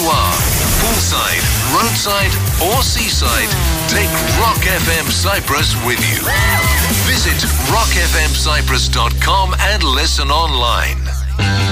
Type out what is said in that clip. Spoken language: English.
are, poolside, roadside or seaside, take Rock FM Cyprus with you. Visit rockfmcyprus.com and listen online.